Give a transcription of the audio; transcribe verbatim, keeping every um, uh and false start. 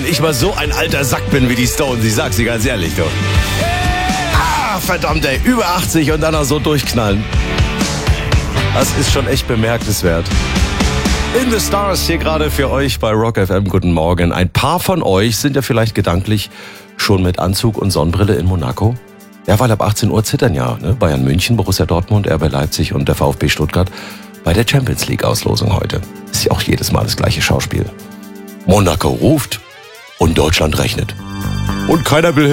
ich mal so ein alter Sack bin wie die Stones. Ich sag's dir ganz ehrlich, du. Ah, verdammt, ey. Über achtzig und dann noch so durchknallen. Das ist schon echt bemerkenswert. In the Stars hier gerade für euch bei Rock F M. Guten Morgen. Ein paar von euch sind ja vielleicht gedanklich schon mit Anzug und Sonnenbrille in Monaco. Ja, weil ab achtzehn Uhr zittern ja ne? Bayern München, Borussia Dortmund, R B Leipzig und der VfB Stuttgart bei der Champions League Auslosung heute. Ist ja auch jedes Mal das gleiche Schauspiel. Monaco ruft und Deutschland rechnet. Und keiner will